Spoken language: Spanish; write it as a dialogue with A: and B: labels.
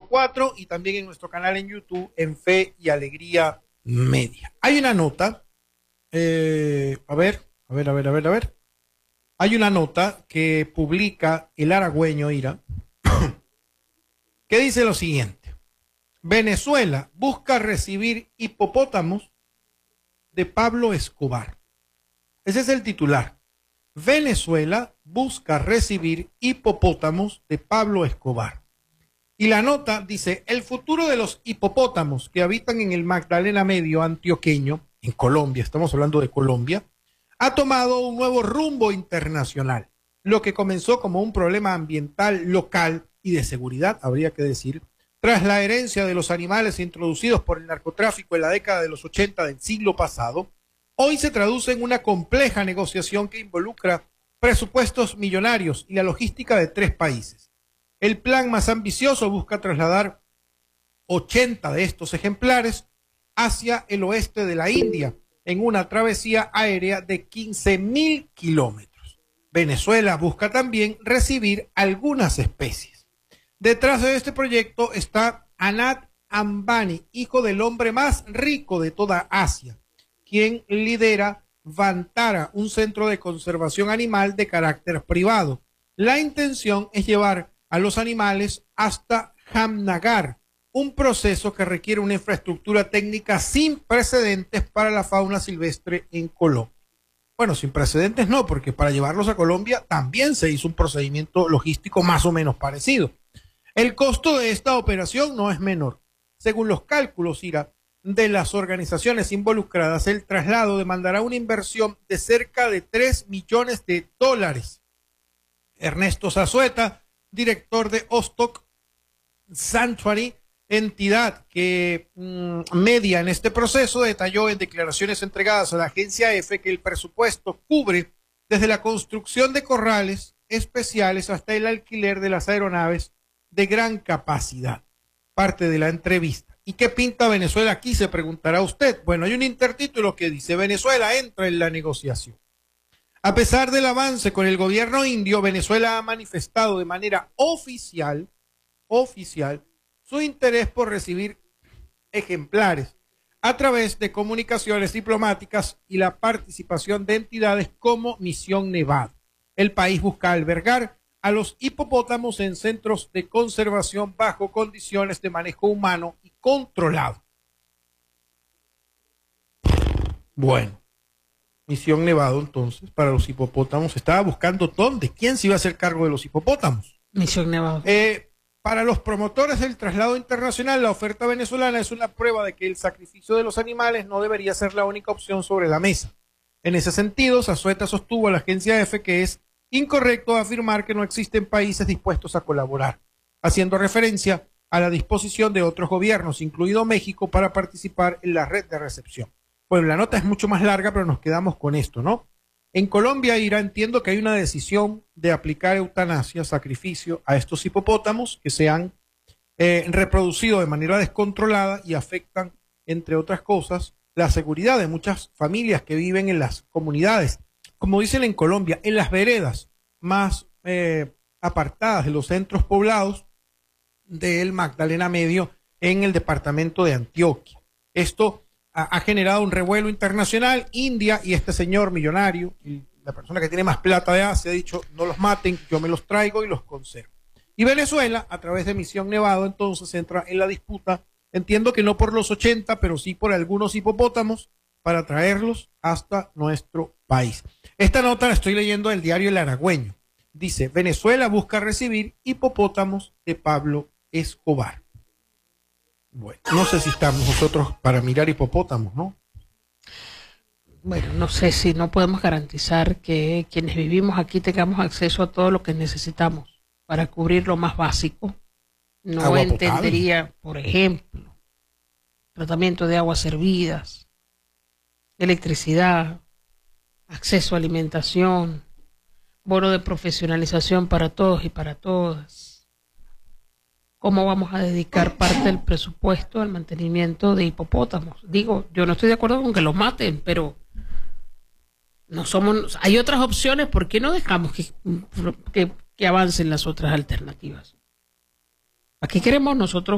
A: 104 y también en nuestro canal en YouTube en Fe y Alegría Media. Hay una nota, a ver. Hay una nota que publica el Aragüeño, Ira, que dice lo siguiente: Venezuela busca recibir hipopótamos de Pablo Escobar. Ese es el titular. Venezuela busca recibir hipopótamos de Pablo Escobar. Y la nota dice: el futuro de los hipopótamos que habitan en el Magdalena Medio antioqueño, en Colombia, estamos hablando de Colombia, ha tomado un nuevo rumbo internacional. Lo que comenzó como un problema ambiental local y de seguridad, habría que decir, tras la herencia de los animales introducidos por el narcotráfico en la década de los 80 del siglo pasado, hoy se traduce en una compleja negociación que involucra presupuestos millonarios y la logística de 3 países. El plan más ambicioso busca trasladar 80 de estos ejemplares hacia el oeste de la India en una travesía aérea de 15.000 kilómetros. Venezuela busca también recibir algunas especies. Detrás de este proyecto está Anand Ambani, hijo del hombre más rico de toda Asia, quien lidera Vantara, un centro de conservación animal de carácter privado. La intención es llevar a los animales hasta Jamnagar, un proceso que requiere una infraestructura técnica sin precedentes para la fauna silvestre en Colombia. Bueno, sin precedentes no, porque para llevarlos a Colombia también se hizo un procedimiento logístico más o menos parecido. El costo de esta operación no es menor. Según los cálculos, Ira, de las organizaciones involucradas, el traslado demandará una inversión de cerca de $3 millones. Ernesto Zazueta, director de Ostok Sanctuary, entidad que media en este proceso, detalló en declaraciones entregadas a la agencia EFE que el presupuesto cubre desde la construcción de corrales especiales hasta el alquiler de las aeronaves de gran capacidad. Parte de la entrevista. ¿Y qué pinta Venezuela aquí?, se preguntará usted. Bueno, hay un intertítulo que dice: Venezuela entra en la negociación. A pesar del avance con el gobierno indio, Venezuela ha manifestado de manera oficial su interés por recibir ejemplares a través de comunicaciones diplomáticas y la participación de entidades como Misión Nevado. El país busca albergar a los hipopótamos en centros de conservación bajo condiciones de manejo humano y controlado. Bueno, Misión Nevado entonces para los hipopótamos. Estaba buscando dónde, quién se iba a hacer cargo de los hipopótamos.
B: Misión Nevado.
A: Para los promotores del traslado internacional, la oferta venezolana es una prueba de que el sacrificio de los animales no debería ser la única opción sobre la mesa. En ese sentido, Zazueta sostuvo a la agencia EFE que es incorrecto afirmar que no existen países dispuestos a colaborar, haciendo referencia a la disposición de otros gobiernos, incluido México, para participar en la red de recepción. Bueno, la nota es mucho más larga, pero nos quedamos con esto, ¿no? En Colombia, Ira, entiendo que hay una decisión de aplicar eutanasia, sacrificio, a estos hipopótamos que se han reproducido de manera descontrolada y afectan, entre otras cosas, la seguridad de muchas familias que viven en las comunidades, como dicen en Colombia, en las veredas más apartadas de los centros poblados del Magdalena Medio en el departamento de Antioquia. Esto ha generado un revuelo internacional. India y este señor millonario, y la persona que tiene más plata de Asia, ha dicho: no los maten, yo me los traigo y los conservo. Y Venezuela, a través de Misión Nevado, entonces entra en la disputa, entiendo que no por los 80, pero sí por algunos hipopótamos, para traerlos hasta nuestro país. Esta nota la estoy leyendo del diario El Aragüeño. Dice: Venezuela busca recibir hipopótamos de Pablo Escobar. Bueno, no sé si estamos nosotros para mirar hipopótamos, ¿no?
B: Bueno, no sé si no podemos garantizar que quienes vivimos aquí tengamos acceso a todo lo que necesitamos para cubrir lo más básico. No
A: Agua
B: entendería,
A: potable,
B: por ejemplo, tratamiento de aguas servidas, electricidad, acceso a alimentación, bono de profesionalización para todos y para todas. ¿Cómo vamos a dedicar parte del presupuesto al mantenimiento de hipopótamos? Digo, yo no estoy de acuerdo con que los maten, pero no somos, hay otras opciones. ¿Por qué no dejamos que avancen las otras alternativas? ¿A qué queremos nosotros